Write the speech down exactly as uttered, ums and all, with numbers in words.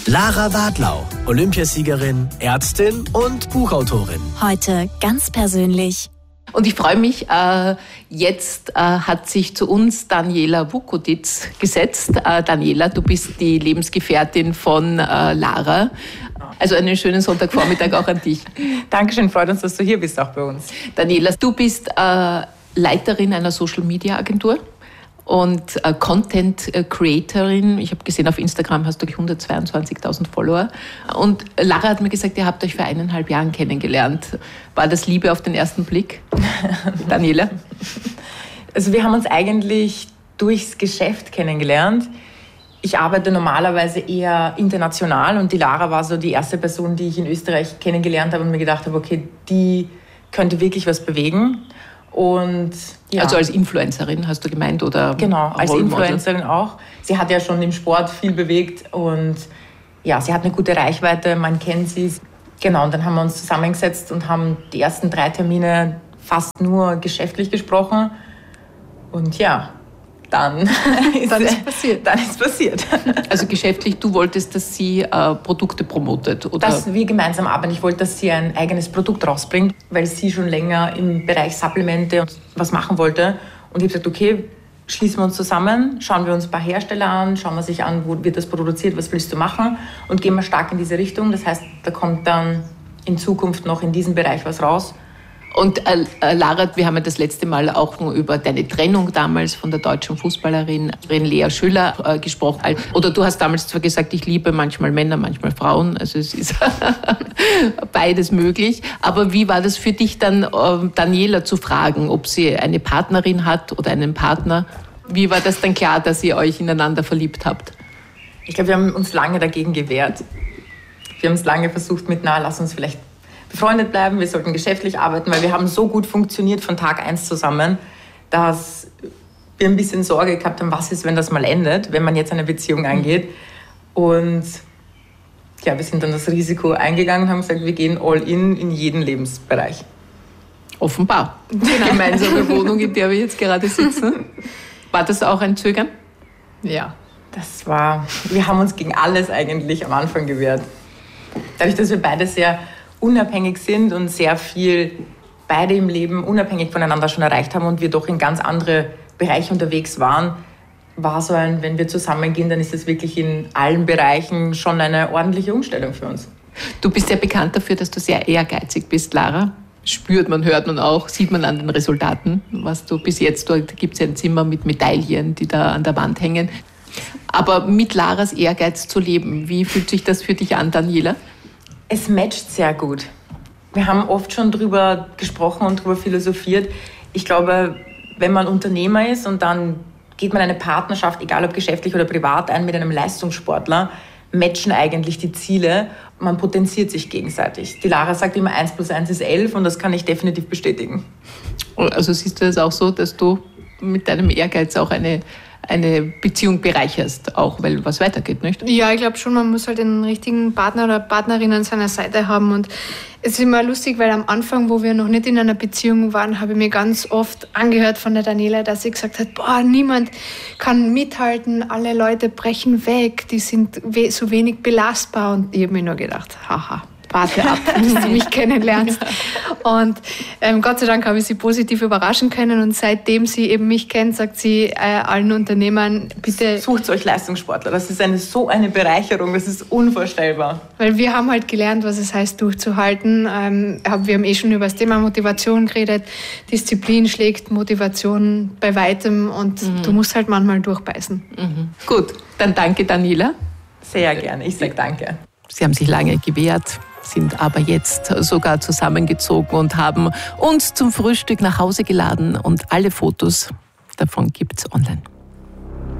Lara Wadlau, Olympiasiegerin, Ärztin und Buchautorin. Heute ganz persönlich. Und ich freue mich, äh, jetzt äh, hat sich zu uns Daniela Vukotits gesetzt. Äh, Daniela, du bist die Lebensgefährtin von äh, Lara. Also einen schönen Sonntagvormittag auch an dich. Dankeschön, freut uns, dass du hier bist, auch bei uns. Daniela, du bist äh, Leiterin einer Social-Media-Agentur und äh, Content-Creatorin. Ich habe gesehen, auf Instagram hast du hundertzweiundzwanzigtausend Follower. Und Lara hat mir gesagt, ihr habt euch vor eineinhalb Jahren kennengelernt. War das Liebe auf den ersten Blick? Daniela? Also wir haben uns eigentlich durchs Geschäft kennengelernt. Ich arbeite normalerweise eher international und die Lara war so die erste Person, die ich in Österreich kennengelernt habe und mir gedacht habe, okay, die könnte wirklich was bewegen. Und, ja. Also als Influencerin hast du gemeint, oder? Genau, als Influencerin auch. Sie hat ja schon im Sport viel bewegt und ja, sie hat eine gute Reichweite, man kennt sie. Genau, und dann haben wir uns zusammengesetzt und haben die ersten drei Termine fast nur geschäftlich gesprochen. Und ja, dann, ist, dann ist passiert. Dann ist passiert. Also geschäftlich, du wolltest, dass sie äh, Produkte promotet, oder? Dass wir gemeinsam arbeiten. Ich wollte, dass sie ein eigenes Produkt rausbringt, weil sie schon länger im Bereich Supplemente was machen wollte. Und ich habe gesagt, okay, schließen wir uns zusammen, schauen wir uns ein paar Hersteller an, schauen wir sich an, wo wird das produziert, was willst du machen und gehen wir stark in diese Richtung. Das heißt, da kommt dann in Zukunft noch in diesem Bereich was raus. Und äh, Lara, wir haben ja das letzte Mal auch über deine Trennung damals von der deutschen Fußballerin Lea Schüller äh, gesprochen. Oder du hast damals zwar gesagt, ich liebe manchmal Männer, manchmal Frauen, also es ist beides möglich. Aber wie war das für dich dann, äh, Daniela zu fragen, ob sie eine Partnerin hat oder einen Partner? Wie war das dann klar, dass ihr euch ineinander verliebt habt? Ich glaube, wir haben uns lange dagegen gewehrt. Wir haben es lange versucht mit, na, lass uns vielleicht befreundet bleiben, wir sollten geschäftlich arbeiten, weil wir haben so gut funktioniert von Tag eins zusammen, dass wir ein bisschen Sorge gehabt haben, was ist, wenn das mal endet, wenn man jetzt eine Beziehung eingeht. Und ja, wir sind dann das Risiko eingegangen und haben gesagt, wir gehen all in in jeden Lebensbereich. Offenbar. Die gemeinsame Wohnung, in der wir jetzt gerade sitzen. War das auch ein Zögern? Ja, das war, wir haben uns gegen alles eigentlich am Anfang gewehrt. Dadurch, dass wir beide sehr unabhängig sind und sehr viel beide im Leben unabhängig voneinander schon erreicht haben und wir doch in ganz andere Bereiche unterwegs waren, war so ein, wenn wir zusammengehen, dann ist es wirklich in allen Bereichen schon eine ordentliche Umstellung für uns. Du bist ja bekannt dafür, dass du sehr ehrgeizig bist, Lara. Spürt man, hört man auch, sieht man an den Resultaten, was du bis jetzt, da gibt es ja ein Zimmer mit Medaillen, die da an der Wand hängen. Aber mit Laras Ehrgeiz zu leben, wie fühlt sich das für dich an, Daniela? Es matcht sehr gut. Wir haben oft schon drüber gesprochen und drüber philosophiert. Ich glaube, wenn man Unternehmer ist und dann geht man eine Partnerschaft, egal ob geschäftlich oder privat, ein mit einem Leistungssportler, matchen eigentlich die Ziele. Man potenziert sich gegenseitig. Die Lara sagt immer, eins plus eins ist elf und das kann ich definitiv bestätigen. Also siehst du das auch so, dass du mit deinem Ehrgeiz auch eine eine Beziehung bereicherst, auch weil was weitergeht, nicht? Ja, ich glaube schon, man muss halt den richtigen Partner oder Partnerin an seiner Seite haben. Und es ist immer lustig, weil am Anfang, wo wir noch nicht in einer Beziehung waren, habe ich mir ganz oft angehört von der Daniela, dass sie gesagt hat, boah, niemand kann mithalten, alle Leute brechen weg, die sind we- so wenig belastbar. Und ich habe mir nur gedacht, haha, warte ab, bis du mich kennenlernst. Und ähm, Gott sei Dank habe ich sie positiv überraschen können. Und seitdem sie eben mich kennt, sagt sie äh, allen Unternehmern, bitte... Sucht euch Leistungssportler. Das ist eine, so eine Bereicherung, das ist unvorstellbar. Weil wir haben halt gelernt, was es heißt, durchzuhalten. Ähm, wir haben eh schon über das Thema Motivation geredet. Disziplin schlägt Motivation bei weitem und mhm. du musst halt manchmal durchbeißen. Mhm. Gut, dann danke, Daniela. Sehr gerne, ich sage danke. Sie haben sich lange gewehrt, sind aber jetzt sogar zusammengezogen und haben uns zum Frühstück nach Hause geladen und alle Fotos davon gibt's online.